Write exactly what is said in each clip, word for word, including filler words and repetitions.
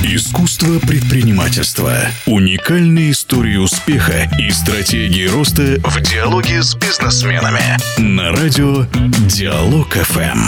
Искусство предпринимательства. Уникальные истории успеха и стратегии роста в диалоге с бизнесменами. На радио Диалог эф эм.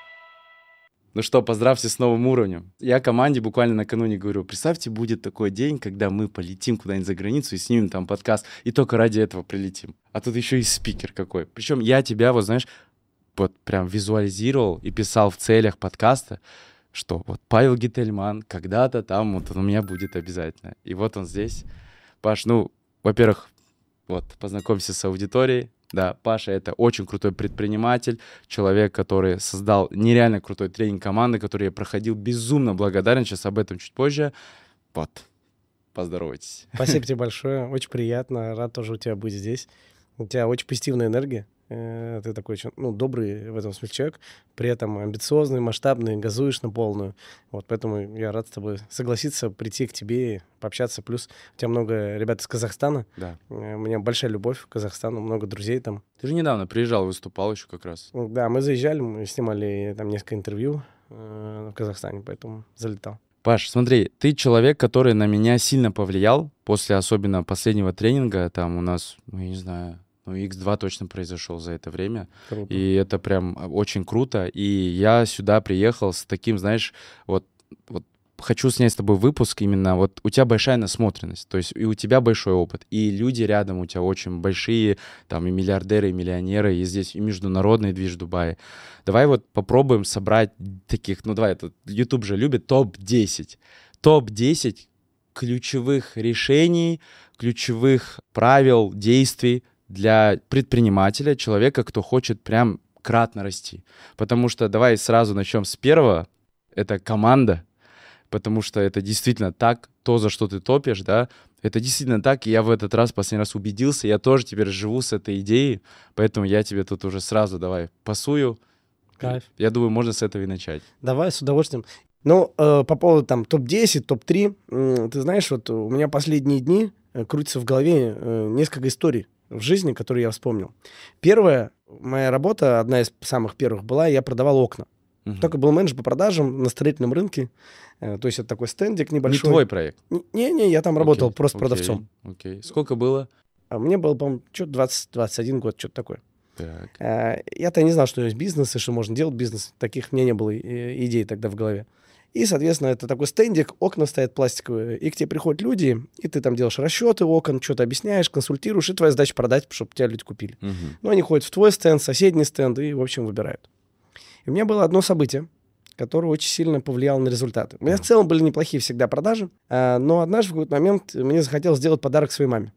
Ну что, поздравьте с новым уровнем. Я команде буквально накануне говорю, представьте, будет такой день, когда мы полетим куда-нибудь за границу и снимем там подкаст, и только ради этого прилетим. А тут еще и спикер какой. Причем я тебя, вот знаешь, вот прям визуализировал и писал в целях подкаста, что вот Павел Гительман когда-то там вот он у меня будет обязательно. И вот он здесь. Паш, ну, во-первых, вот, познакомься с аудиторией. Да, Паша — это очень крутой предприниматель, человек, который создал нереально крутой тренинг команды, который я проходил, безумно благодарен, сейчас об этом чуть позже. Вот, поздоровайтесь. Спасибо тебе большое, очень приятно, рад тоже у тебя быть здесь. У тебя очень позитивная энергия. Ты такой очень, ну, добрый в этом смысле человек, при этом амбициозный, масштабный, газуешь на полную. Вот, поэтому я рад с тобой согласиться, прийти к тебе, пообщаться. Плюс у тебя много ребят из Казахстана. Да. У меня большая любовь к Казахстану, много друзей там. Ты же недавно приезжал, выступал еще как раз. Да, мы заезжали, мы снимали там несколько интервью э, в Казахстане, поэтому залетал. Паш, смотри, ты человек, который на меня сильно повлиял после особенно последнего тренинга. Там у нас, ну, я не знаю... Ну, икс два точно произошел за это время. Круто. И это прям очень круто. И я сюда приехал с таким, знаешь, вот, вот хочу снять с тобой выпуск именно. Вот у тебя большая насмотренность, то есть и у тебя большой опыт, и люди рядом у тебя очень большие, там и миллиардеры, и миллионеры, и здесь и международный движ в Дубае. Давай вот попробуем собрать таких, ну давай, это YouTube же любит топ десять. топ десять ключевых решений, ключевых правил, действий для предпринимателя, человека, кто хочет прям кратно расти. Потому что давай сразу начнем с первого. Это команда. Потому что это действительно так, то, за что ты топишь, да, это действительно так. И я в этот раз, последний раз убедился, я тоже теперь живу с этой идеей, поэтому я тебе тут уже сразу давай пасую. Кайф. Я думаю, можно с этого и начать. Давай, с удовольствием. Ну, э, по поводу там топ десять, топ три, э, ты знаешь, вот у меня последние дни э, крутится в голове э, несколько историй в жизни, которые я вспомнил. Первая, моя работа, одна из самых первых была, я продавал окна. Uh-huh. Только был менеджер по продажам на строительном рынке. Э, то есть это такой стендик небольшой. Не твой проект? Не-не, я там работал okay, просто okay, продавцом. Окей. Okay. Сколько было? А мне было, по-моему, что-то двадцать двадцать один год, что-то такое. Так. Э, я-то не знал, что есть бизнес и что можно делать бизнес. Таких у меня не было идей тогда в голове. И, соответственно, это такой стендик, окна стоят пластиковые, и к тебе приходят люди, и ты там делаешь расчеты окон, что-то объясняешь, консультируешь, и твоя задача продать, чтобы тебя люди купили. Uh-huh. Ну, они ходят в твой стенд, соседний стенд, и, в общем, выбирают. И у меня было одно событие, которое очень сильно повлияло на результаты. У меня uh-huh. в целом были неплохие всегда продажи, но однажды в какой-то момент мне захотелось сделать подарок своей маме.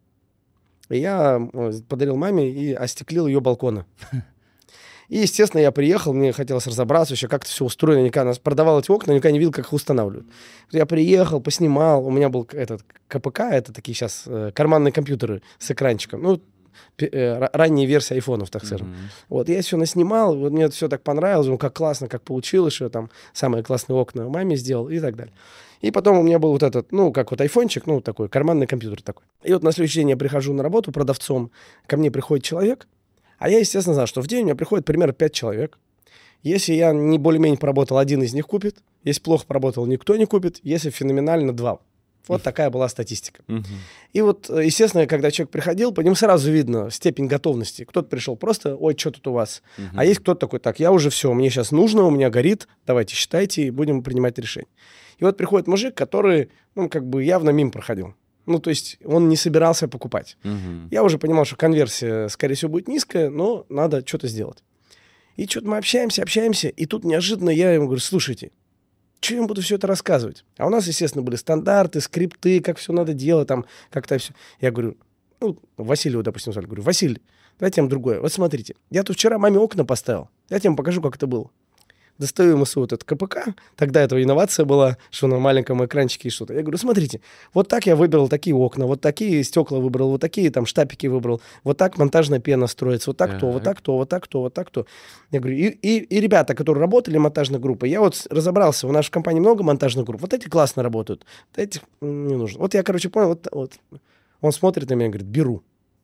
И я подарил маме и остеклил ее балконы. И, естественно, я приехал, мне хотелось разобраться вообще, как это все устроено. Я никогда продавал эти окна, никогда не видел, как их устанавливают. Я приехал, поснимал, у меня был этот КПК, это такие сейчас э, карманные компьютеры с экранчиком, ну, э, ранние версии айфонов, так скажем. Mm-hmm. Вот, я все наснимал, вот мне это все так понравилось, ну, как классно, как получилось, что я там самые классные окна маме сделал и так далее. И потом у меня был вот этот, ну, как вот айфончик, ну, такой карманный компьютер такой. И вот на следующий день я прихожу на работу продавцом, ко мне приходит человек. А я, естественно, знаю, что в день у меня приходит примерно пять человек. Если я не более-менее поработал, один из них купит. Если плохо поработал, никто не купит. Если феноменально, два. Вот uh-huh. такая была статистика. Uh-huh. И вот, естественно, когда человек приходил, по нему сразу видно степень готовности. Кто-то пришел просто, ой, что тут у вас? Uh-huh. А есть кто-то такой, так, я уже все, мне сейчас нужно, у меня горит, давайте считайте и будем принимать решение. И вот приходит мужик, который, ну, как бы явно мимо проходил. Ну, то есть он не собирался покупать. Uh-huh. Я уже понимал, что конверсия, скорее всего, будет низкая, но надо что-то сделать. И что-то мы общаемся, общаемся, и тут неожиданно я ему говорю, слушайте, что я им буду все это рассказывать? А у нас, естественно, были стандарты, скрипты, как все надо делать, там, как-то все. Я говорю, ну, Василию, допустим, сказали, говорю, Василий, давайте я вам другое. Вот смотрите, я тут вчера маме окна поставил, я тебе покажу, как это было. Достаю ему свой вот этот КПК, тогда это инновация была, что на маленьком экранчике и что-то. Я говорю, смотрите, вот так я выбрал такие окна, вот такие стекла выбрал, вот такие там штапики выбрал, вот так монтажная пена строится, вот так, так. то, вот так то, вот так то, вот так то. Я говорю, и, и, и ребята, которые работали в монтажной группе, я вот разобрался, в нашей компании много монтажных групп, вот эти классно работают, вот этих не нужно. Вот я, короче, понял, вот, вот. Он смотрит на меня и говорит, беру.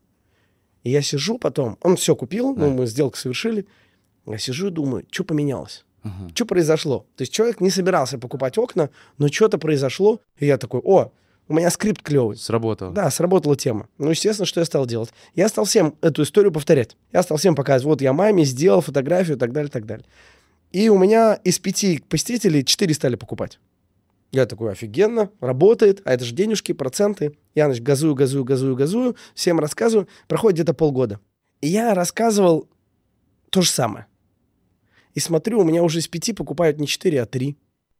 И я сижу потом, он все купил, ну, мы сделку совершили, я сижу и думаю, что поменялось. Ага. Что произошло? То есть человек не собирался покупать окна, но что-то произошло, и я такой, о, у меня скрипт клевый. Сработало. Да, сработала тема. Ну, естественно, что я стал делать? Я стал всем эту историю повторять. Я стал всем показывать, вот я маме сделал фотографию и так далее, и так далее. И у меня из пяти посетителей четыре стали покупать. Я такой, офигенно, работает, а это же денежки, проценты. Я, значит, газую, газую, газую, газую, всем рассказываю. Проходит где-то полгода. И я рассказывал то же самое. И смотрю, у меня уже из пяти покупают не четыре, а три.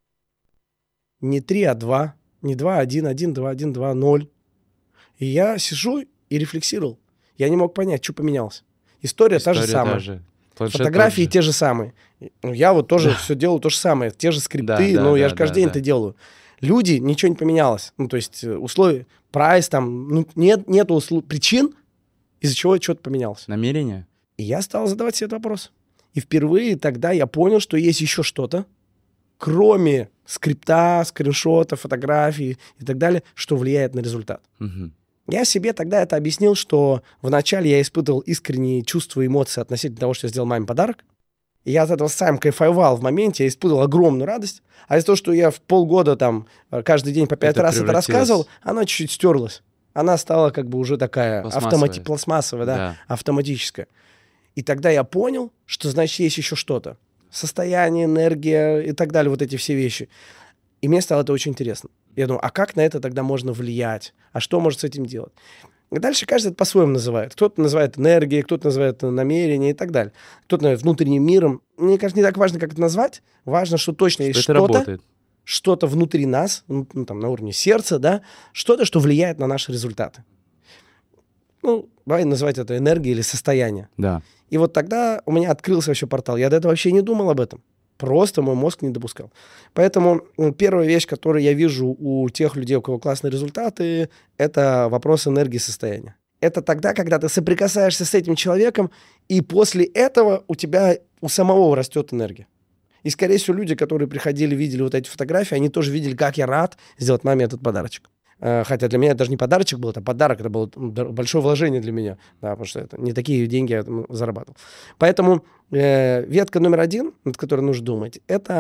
Не три, а два. Не два, а один, один, два, один, два, ноль. И я сижу и рефлексировал. Я не мог понять, что поменялось. История, История та же самая. Же. Фотографии те же самые. Я вот тоже да. все делаю то же самое. Те же скрипты, да, да, но да, я же каждый да, день да. это делаю. Люди, ничего не поменялось. Ну, то есть условия, прайс там, ну, нет, нет услов... причин, из-за чего что-то поменялось. Намерение? И я стал задавать себе этот вопрос. И впервые тогда я понял, что есть еще что-то, кроме скрипта, скриншота, фотографий и так далее, что влияет на результат. Угу. Я себе тогда это объяснил, что вначале я испытывал искренние чувства и эмоции относительно того, что я сделал маме подарок. И я от этого сам кайфовал в моменте, я испытывал огромную радость. А из-за того, что я в полгода там каждый день по пять это раз это рассказывал, она чуть-чуть стерлась. Она стала как бы уже такая автомати- пластмассовая, да, да. автоматическая. И тогда я понял, что значит есть еще что-то. Состояние, энергия и так далее, вот эти все вещи. И мне стало это очень интересно. Я думаю, а как на это тогда можно влиять? А что может с этим делать? И дальше каждый это по-своему называет. Кто-то называет энергией, кто-то называет намерение и так далее. Кто-то называет внутренним миром. Мне кажется, не так важно, как это назвать. Важно, что точно есть что что-то, что-то внутри нас, ну, там, на уровне сердца, да, что-то, что влияет на наши результаты. Ну, давай называть это энергией или состояние. Да. И вот тогда у меня открылся вообще портал. Я до этого вообще не думал об этом. Просто мой мозг не допускал. Поэтому первая вещь, которую я вижу у тех людей, у кого классные результаты, это вопрос энергии состояния. Это тогда, когда ты соприкасаешься с этим человеком, и после этого у тебя у самого растет энергия. И, скорее всего, люди, которые приходили, видели вот эти фотографии, они тоже видели, как я рад сделать маме этот подарочек. Хотя для меня это даже не подарочек был, это подарок, это было большое вложение для меня, да, потому что это не такие деньги я зарабатывал. Поэтому э, ветка номер один, над которой нужно думать,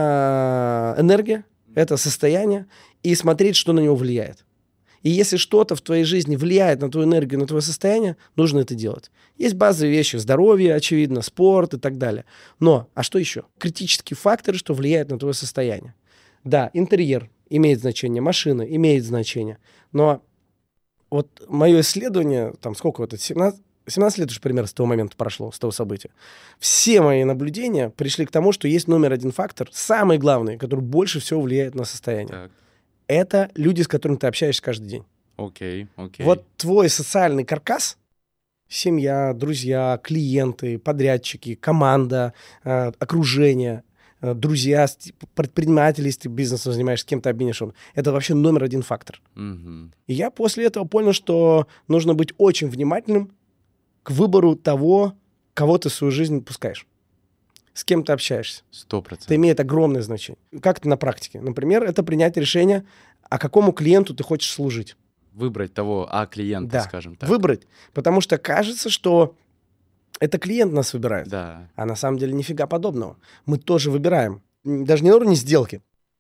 это энергия, это состояние, и смотреть, что на него влияет. И если что-то в твоей жизни влияет на твою энергию, на твое состояние, нужно это делать. Есть базовые вещи, здоровье, очевидно, спорт и так далее. Но, а что еще? Критические факторы, что влияют на твое состояние. Да, интерьер имеет значение, машина имеет значение. Но вот мое исследование, там сколько вот это, семнадцать, семнадцать лет уже примерно с того момента прошло, с того события. Все мои наблюдения пришли к тому, что есть номер один фактор, самый главный, который больше всего влияет на состояние. Так. Это люди, с которыми ты общаешься каждый день. Окей, окей. Вот твой социальный каркас, семья, друзья, клиенты, подрядчики, команда, э, окружение, э, друзья, предприниматели, если ты бизнесом занимаешься, с кем-то обменишься. Это вообще номер один фактор. Угу. И я после этого понял, что нужно быть очень внимательным к выбору того, кого ты в свою жизнь пускаешь. С кем ты общаешься. Сто процентов. Это имеет огромное значение. Как это на практике? Например, это принять решение, а какому клиенту ты хочешь служить. Выбрать того А-клиента, да. скажем так. Выбрать. Потому что кажется, что это клиент нас выбирает. Да. А на самом деле нифига подобного. Мы тоже выбираем. Даже не на уровне сделки,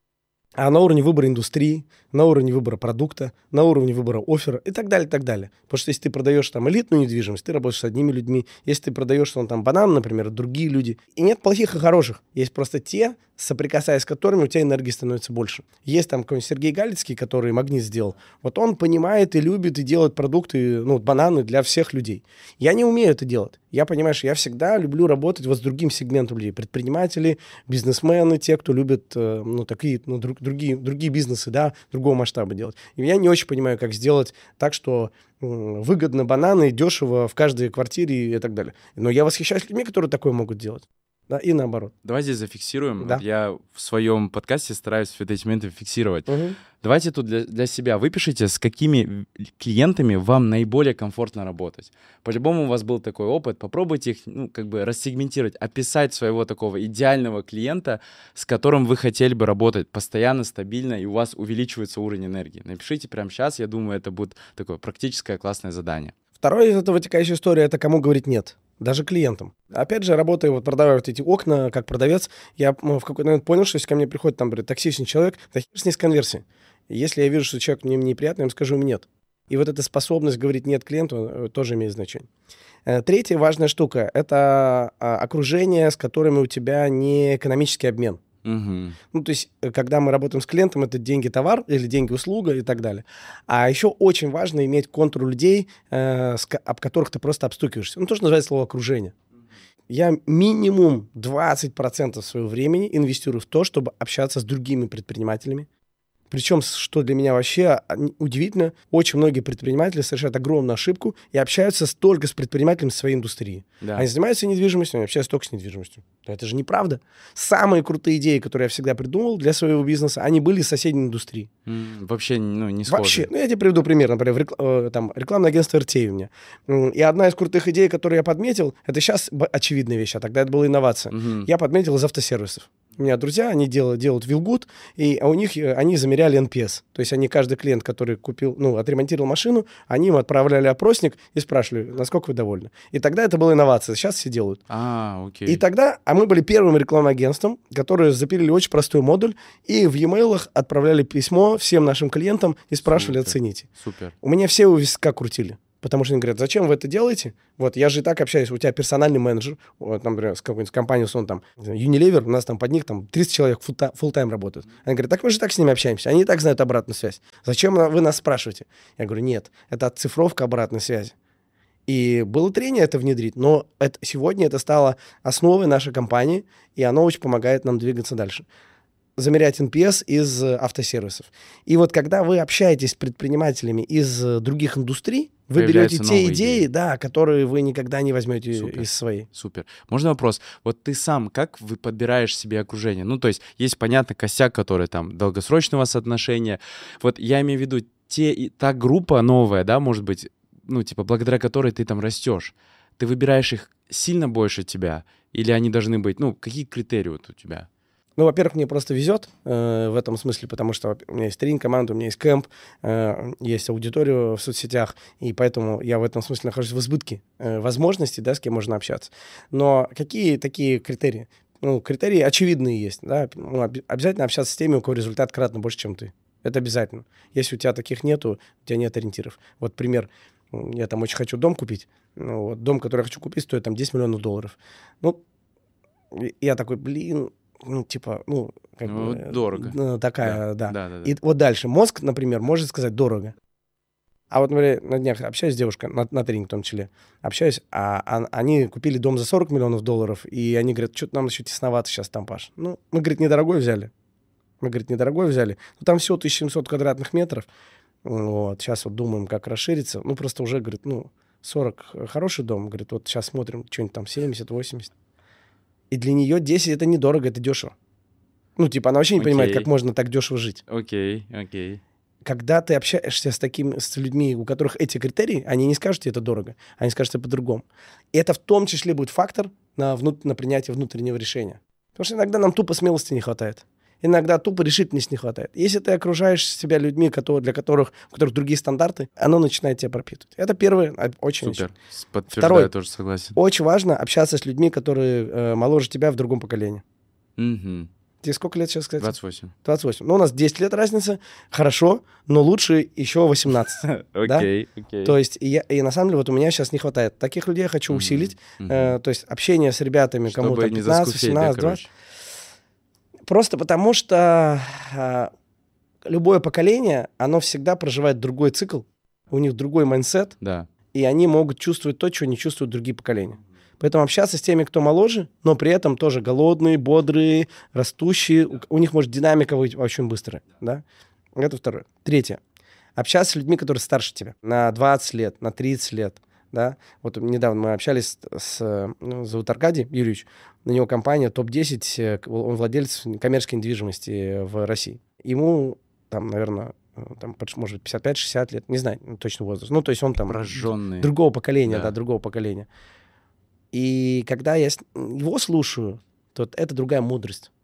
а на уровне выбора индустрии, на уровне выбора продукта, на уровне выбора оффера и так далее, и так далее. Потому что если ты продаешь там элитную недвижимость, ты работаешь с одними людьми. Если ты продаешь там, там банан, например, другие люди. И нет плохих и хороших. Есть просто те, соприкасаясь с которыми у тебя энергии становится больше. Есть там какой-нибудь Сергей Галицкий, который Магнит сделал. Вот он понимает и любит, и делает продукты, ну, бананы для всех людей. Я не умею это делать. Я понимаю, что я всегда люблю работать вот с другим сегментом людей. Предприниматели, бизнесмены, те, кто любит, ну, такие, ну, друг, другие, другие бизнесы, да, другого масштаба делать. И я не очень понимаю, как сделать так, что выгодно бананы, дешево в каждой квартире и так далее. Но я восхищаюсь людьми, которые такое могут делать. Да, и наоборот. Давай здесь зафиксируем. Да. Вот я в своем подкасте стараюсь вот эти моменты фиксировать. Угу. Давайте тут для, для себя выпишите, с какими клиентами вам наиболее комфортно работать. По-любому у вас был такой опыт. Попробуйте их, ну, как бы рассегментировать, описать своего такого идеального клиента, с которым вы хотели бы работать постоянно, стабильно, и у вас увеличивается уровень энергии. Напишите прямо сейчас, я думаю, это будет такое практическое классное задание. Второе из этого вытекающая история — это кому говорить «нет». даже клиентам. Опять же, работая, вот продавая вот эти окна, как продавец, я в какой-то момент понял, что если ко мне приходит там, например, токсичный человек, да хер с ней с конверсией. Если я вижу, что человек мне неприятный, я ему скажу ему нет. И вот эта способность говорить нет клиенту тоже имеет значение. Третья важная штука – это окружение, с которыми у тебя не экономический обмен. Угу. Ну, то есть, когда мы работаем с клиентом, это деньги-товар или деньги-услуга и так далее. А еще очень важно иметь контур людей, э, с, об которых ты просто обстукиваешься. Ну, то, что называется слово окружение. Я минимум двадцать процентов своего времени инвестирую в то, чтобы общаться с другими предпринимателями. Причем, что для меня вообще удивительно, очень многие предприниматели совершают огромную ошибку и общаются только с предпринимателями своей индустрии. Да. Они занимаются недвижимостью, они общаются только с недвижимостью. Но это же неправда. Самые крутые идеи, которые я всегда придумал для своего бизнеса, они были из соседней индустрии. М, Вообще, ну, не схожи. Вообще. Ну, я тебе приведу пример. Например, в рекл- э, там, рекламное агентство эр ти эй у меня. М, И одна из крутых идей, которую я подметил, это сейчас б- очевидная вещь, а тогда это была инновация. Мгм. Я подметил из автосервисов. У меня друзья, они делают, делают Вилгуд, и у них э, они замеряли эн пи эс. То есть они, каждый клиент, который купил, ну, отремонтировал машину, они им отправляли опросник и спрашивали, насколько вы довольны. И тогда это была инновация. Сейчас все делают. А, окей. И тогда, а мы были первым рекламным агентством, которые запилили очень простой модуль, и в e-mail отправляли письмо всем нашим клиентам и спрашивали, Супер. оцените. Супер. У меня все у виска крутили. Потому что они говорят, зачем вы это делаете? Вот, я же и так общаюсь, у тебя персональный менеджер, вот, например, с какой-нибудь компанией, он там, Unilever, у нас там под них там тридцать человек фулл-тайм работают. Они говорят, так мы же так с ними общаемся, они и так знают обратную связь. Зачем вы нас спрашиваете? Я говорю, нет, это оцифровка обратной связи. И было трение это внедрить, но это, сегодня это стало основой нашей компании, и оно очень помогает нам двигаться дальше. Замерять эн пи эс из э, автосервисов. И вот когда вы общаетесь с предпринимателями из э, других индустрий, вы Появляются берете те новые идеи, идеи. да, которые вы никогда не возьмете Супер. из своей. Супер. Можно вопрос? Вот ты сам, как вы подбираешь себе окружение? Ну, то есть есть, понятно, косяк, который там долгосрочного у вас отношения. Вот я имею в виду те, и та группа новая, да, может быть, ну, типа, благодаря которой ты там растешь. Ты выбираешь их сильно больше тебя? Или они должны быть, ну, какие критерии вот у тебя? Ну, во-первых, мне просто везет э, в этом смысле, потому что у меня есть тренинг-команда, у меня есть кэмп, э, есть аудитория в соцсетях, и поэтому я в этом смысле нахожусь в избытке э, возможностей, да, с кем можно общаться. Но какие такие критерии? Ну, критерии очевидные есть, да. Ну, об- обязательно общаться с теми, у кого результат кратно больше, чем ты. Это обязательно. Если у тебя таких нету, у тебя нет ориентиров. Вот пример. Я там очень хочу дом купить. Ну, вот дом, который я хочу купить, стоит там десять миллионов долларов. Ну, и я такой, блин, ну, типа, ну... Как Ну, бы, дорого. ну, такая, да. Да, да, да. И вот дальше. Мозг, например, может сказать дорого. А вот, например, на днях общаюсь с девушкой, на, на тренинге в том числе, общаюсь, а, а они купили дом за сорок миллионов долларов, и они говорят, что-то нам еще тесновато сейчас там, Паш. Ну, мы, говорит, недорогой взяли. Мы, говорит, недорогой взяли. Ну, там всего тысяча семьсот квадратных метров. Вот, сейчас вот думаем, как расшириться. Ну, просто уже, говорит, ну, сорок хороший дом. Говорит, вот сейчас смотрим, что-нибудь там семьдесят-восемьдесят. И для нее десять это недорого, это дешево. Ну, типа, она вообще не Окей. понимает, как можно так дешево жить. Окей, окей. Когда ты общаешься с такими, с людьми, у которых эти критерии, они не скажут тебе это дорого, они скажут тебе по-другому. И это в том числе будет фактор на, внут... на принятие внутреннего решения. Потому что иногда нам тупо смелости не хватает. Иногда тупо решительности не хватает. Если ты окружаешь себя людьми, которые, для которых, у которых другие стандарты, оно начинает тебя пропитывать. Это первое, а, очень Супер. важно. С- Подтверждаю, Второй. тоже согласен. Очень важно общаться с людьми, которые э, моложе тебя в другом поколении. Мгм. Тебе сколько лет сейчас, кстати? двадцать восемь. двадцать восемь. Ну, у нас десять лет разница. Хорошо, но лучше еще восемнадцать. Да? Окей, окей. То есть, и, я, и на самом деле, вот у меня сейчас не хватает. Таких людей я хочу Мгм, усилить. мгм. Э, то есть, общение с ребятами, кому Чтобы там не пятнадцать, заскучать, да, восемнадцать, двадцать. короче. Просто потому что э, любое поколение, оно всегда проживает другой цикл, у них другой майндсет, Да. и они могут чувствовать то, чего не чувствуют другие поколения. Поэтому общаться с теми, кто моложе, но при этом тоже голодные, бодрые, растущие, у, у них может динамика быть очень быстрая, да? Это второе. Третье. Общаться с людьми, которые старше тебя, на двадцать лет, на тридцать лет, да? Вот недавно мы общались с, ну, зовут Аркадий Юрьевич, на него компания топ десять, он владелец коммерческой недвижимости в России. Ему там, наверное, там, может быть, пятьдесят пять шестьдесят лет, не знаю точно возраст. Ну, то есть он там Прожженный. другого поколения, Да. да, другого поколения. И когда я с- его слушаю, то это другая мудрость.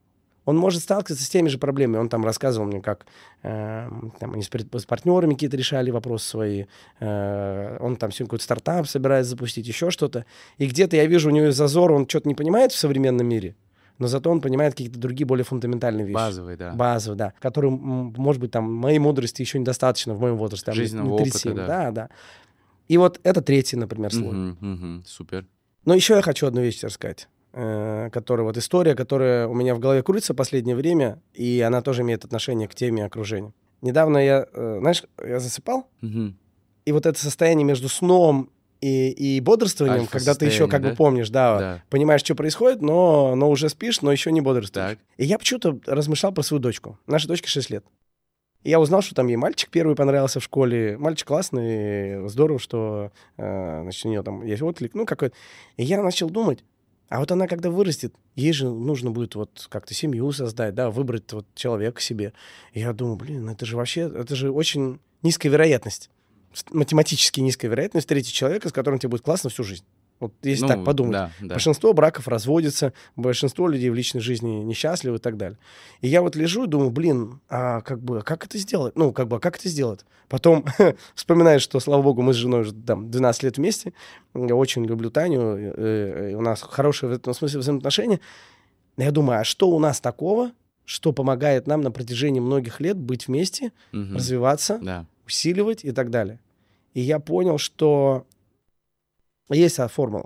он может сталкиваться с теми же проблемами. Он там рассказывал мне, как э, там, они с, с партнерами какие-то решали вопросы свои. Э, он там сегодня какой-то стартап собирается запустить, еще что-то. И где-то я вижу у него зазор, он что-то не понимает в современном мире, но зато он понимает какие-то другие более фундаментальные вещи. Базовые, да. Базовые, да. Которые, может быть, там, моей мудрости еще недостаточно в моем возрасте. Там, жизненного опыта, да. Да, да. И вот это третий, например, слой. Угу, угу, супер. Но еще я хочу одну вещь тебе рассказать. Которая вот история, которая у меня в голове крутится в последнее время, и она тоже имеет отношение к теме окружения. Недавно я, знаешь, я засыпал, угу. и вот это состояние между сном и, и бодрствованием, когда ты еще как да? бы помнишь, да, да, понимаешь, что происходит, но, но уже спишь, но еще не бодрствуешь. Так. И я почему-то размышлял про свою дочку. Наша дочке шесть лет. И я узнал, что там ей мальчик первый понравился в школе. Мальчик классный, здорово, что э, значит, у нее там есть отклик, ну какой-то. И я начал думать, а вот она, когда вырастет, ей же нужно будет вот как-то семью создать, да, выбрать вот человека себе. И я думаю, блин, это же вообще, это же очень низкая вероятность, математически низкая вероятность встретить человека, с которым тебе будет классно всю жизнь. Вот если ну, так подумать. Да, да. Большинство браков разводятся, большинство людей в личной жизни несчастливы и так далее. И я вот лежу и думаю, блин, а как бы, как это сделать? Ну, как бы, как это сделать? Потом вспоминаешь, что, слава богу, мы с женой уже там двенадцать лет вместе. Я очень люблю Таню. И у нас хорошие в этом смысле взаимоотношения. Я думаю, а что у нас такого, что помогает нам на протяжении многих лет быть вместе, угу. развиваться, да. усиливать и так далее. И я понял, что есть формула.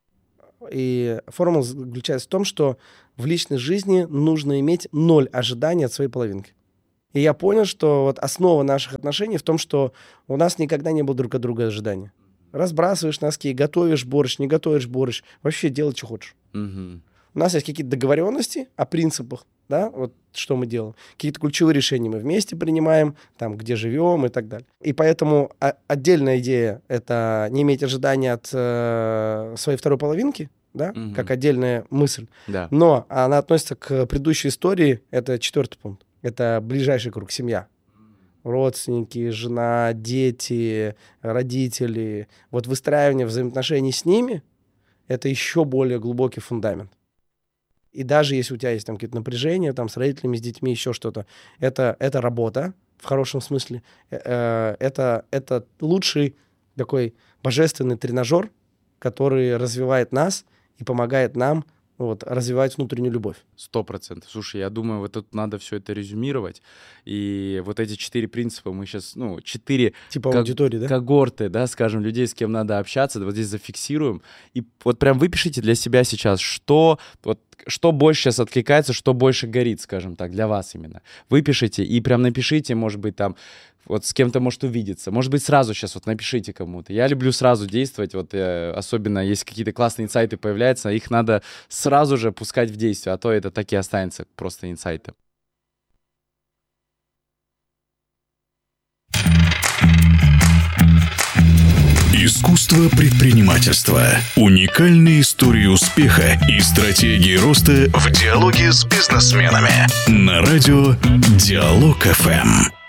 И формула заключается в том, что в личной жизни нужно иметь ноль ожиданий от своей половинки. И я понял, что вот основа наших отношений в том, что у нас никогда не было друг от друга ожидания. Разбрасываешь носки, готовишь борщ, не готовишь борщ. Вообще делай, что хочешь. Угу. У нас есть какие-то договоренности о принципах, да, вот что мы делаем. Какие-то ключевые решения мы вместе принимаем, там, где живем и так далее. И поэтому а, отдельная идея — это не иметь ожидания от э, своей второй половинки, да, угу. как отдельная мысль. Да. Но она относится к предыдущей истории, это четвертый пункт. Это ближайший круг, семья. Родственники, жена, дети, родители. Вот выстраивание взаимоотношений с ними — это еще более глубокий фундамент. И даже если у тебя есть там какие-то напряжения там, с родителями, с детьми, еще что-то, это, это работа в хорошем смысле. Это, это лучший такой божественный тренажер, который развивает нас и помогает нам вот, развивать внутреннюю любовь. Сто процентов. Слушай, я думаю, вот тут надо все это резюмировать. И вот эти четыре принципа мы сейчас, ну, четыре типа аудитории, да? когорты, да, скажем, людей, с кем надо общаться, вот здесь зафиксируем. И вот прям выпишите для себя сейчас, что, вот, что больше сейчас откликается, что больше горит, скажем так, для вас именно. Выпишите и прям напишите, может быть, там, вот с кем-то может увидеться. Может быть, сразу сейчас вот напишите кому-то. Я люблю сразу действовать, вот э, особенно если какие-то классные инсайты появляются, их надо сразу же пускать в действие, а то это так и останется просто инсайты. Искусство предпринимательства. Уникальные истории успеха и стратегии роста в диалоге с бизнесменами. На радио Диалог эф эм.